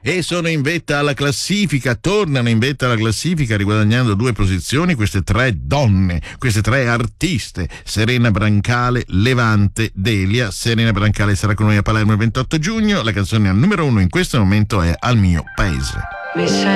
e sono in vetta alla classifica, tornano in vetta alla classifica riguadagnando 2 posizioni queste 3 donne, queste 3 artiste: Serena Brancale, Levante, Delia. Serena Brancale sarà con noi a Palermo il 28 giugno, la canzone al numero 1 in questo momento è Al mio paese.